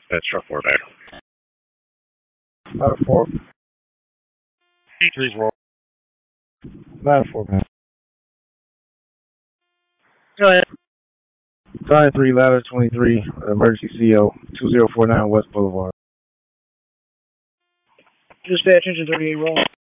That's truck 4 back. Ladder 4. C3's roll. Ladder 4, man. Go ahead. Side 3, ladder 23, emergency CO, 2049 West Boulevard. Dispatch engine 38 roll.